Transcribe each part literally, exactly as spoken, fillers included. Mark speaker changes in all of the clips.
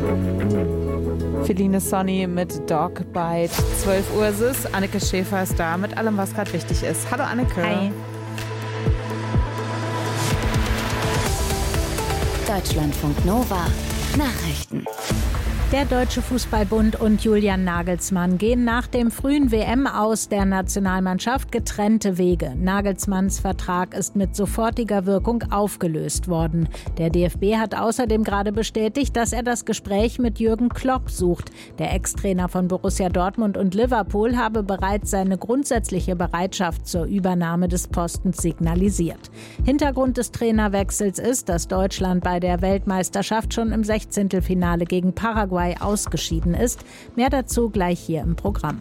Speaker 1: Feline Sonny mit Dogbite. zwölf Uhr ist es. Anneke Schäfer ist da mit allem, was gerade wichtig ist. Hallo Anneke.
Speaker 2: Hi.
Speaker 3: Deutschlandfunk Nova Nachrichten.
Speaker 2: Der Deutsche Fußballbund und Julian Nagelsmann gehen nach dem frühen W M-Aus der Nationalmannschaft getrennte Wege. Nagelsmanns Vertrag ist mit sofortiger Wirkung aufgelöst worden. Der D F B hat außerdem gerade bestätigt, dass er das Gespräch mit Jürgen Klopp sucht. Der Ex-Trainer von Borussia Dortmund und Liverpool habe bereits seine grundsätzliche Bereitschaft zur Übernahme des Postens signalisiert. Hintergrund des Trainerwechsels ist, dass Deutschland bei der Weltmeisterschaft schon im Sechzehntelfinale gegen Paraguay ausgeschieden ist. Mehr dazu gleich hier im Programm.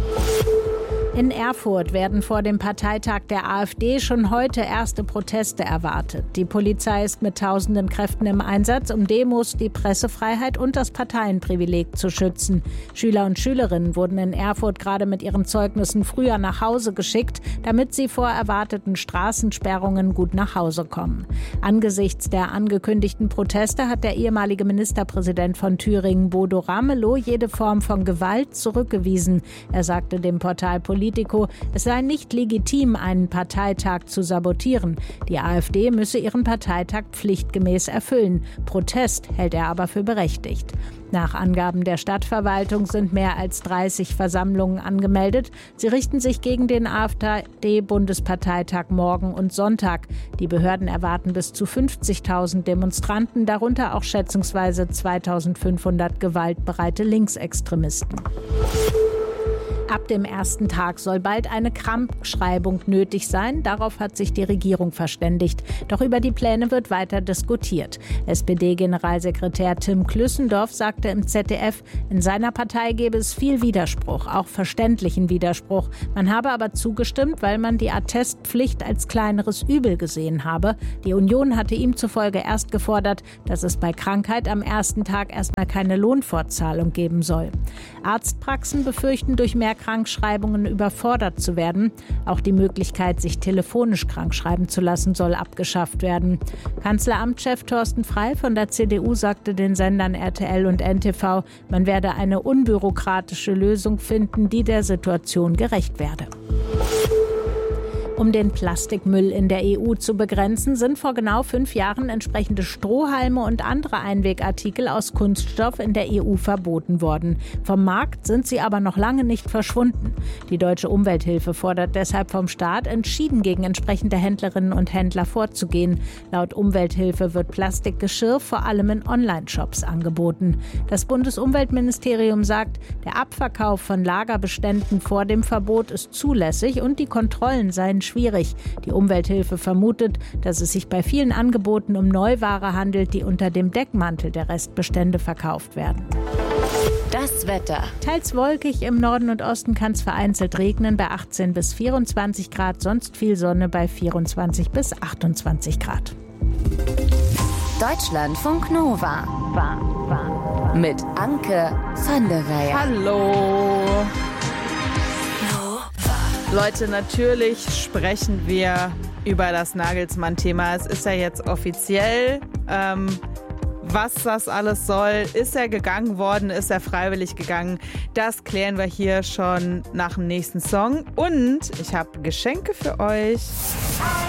Speaker 2: In Erfurt werden vor dem Parteitag der AfD schon heute erste Proteste erwartet. Die Polizei ist mit tausenden Kräften im Einsatz, um Demos, die Pressefreiheit und das Parteienprivileg zu schützen. Schüler und Schülerinnen wurden in Erfurt gerade mit ihren Zeugnissen früher nach Hause geschickt, damit sie vor erwarteten Straßensperrungen gut nach Hause kommen. Angesichts der angekündigten Proteste hat der ehemalige Ministerpräsident von Thüringen, Bodo Ramelow, jede Form von Gewalt zurückgewiesen. Er sagte dem Portal Politico, es sei nicht legitim, einen Parteitag zu sabotieren. Die AfD müsse ihren Parteitag pflichtgemäß erfüllen. Protest hält er aber für berechtigt. Nach Angaben der Stadtverwaltung sind mehr als dreißig Versammlungen angemeldet. Sie richten sich gegen den AfD-Bundesparteitag morgen und Sonntag. Die Behörden erwarten bis zu fünfzigtausend Demonstranten, darunter auch schätzungsweise zweitausendfünfhundert gewaltbereite Linksextremisten. Ab dem ersten Tag soll bald eine Krankschreibung nötig sein. Darauf hat sich die Regierung verständigt. Doch über die Pläne wird weiter diskutiert. S P D-Generalsekretär Tim Klüssendorf sagte im Z D F, in seiner Partei gebe es viel Widerspruch, auch verständlichen Widerspruch. Man habe aber zugestimmt, weil man die Attestpflicht als kleineres Übel gesehen habe. Die Union hatte ihm zufolge erst gefordert, dass es bei Krankheit am ersten Tag erstmal keine Lohnfortzahlung geben soll. Arztpraxen befürchten durch mehr Krankschreibungen überfordert zu werden. Auch die Möglichkeit, sich telefonisch krankschreiben zu lassen, soll abgeschafft werden. Kanzleramtschef Thorsten Frey von der C D U sagte den Sendern R T L und N T V, man werde eine unbürokratische Lösung finden, die der Situation gerecht werde. Um den Plastikmüll in der E U zu begrenzen, sind vor genau fünf Jahren entsprechende Strohhalme und andere Einwegartikel aus Kunststoff in der E U verboten worden. Vom Markt sind sie aber noch lange nicht verschwunden. Die Deutsche Umwelthilfe fordert deshalb vom Staat, entschieden gegen entsprechende Händlerinnen und Händler vorzugehen. Laut Umwelthilfe wird Plastikgeschirr vor allem in Online-Shops angeboten. Das Bundesumweltministerium sagt, der Abverkauf von Lagerbeständen vor dem Verbot ist zulässig und die Kontrollen seien schwierig. Die Umwelthilfe vermutet, dass es sich bei vielen Angeboten um Neuware handelt, die unter dem Deckmantel der Restbestände verkauft werden.
Speaker 3: Das Wetter.
Speaker 2: Teils wolkig, im Norden und Osten kann es vereinzelt regnen bei achtzehn bis vierundzwanzig Grad, sonst viel Sonne bei vierundzwanzig bis achtundzwanzig Grad.
Speaker 3: Deutschlandfunk Nova. War, war, war. Mit Anke van der Weyer.
Speaker 1: Hallo. Leute, natürlich sprechen wir über das Nagelsmann-Thema. Es ist ja jetzt offiziell. Ähm, was das alles soll, ist er gegangen worden, ist er freiwillig gegangen? Das klären wir hier schon nach dem nächsten Song. Und ich habe Geschenke für euch.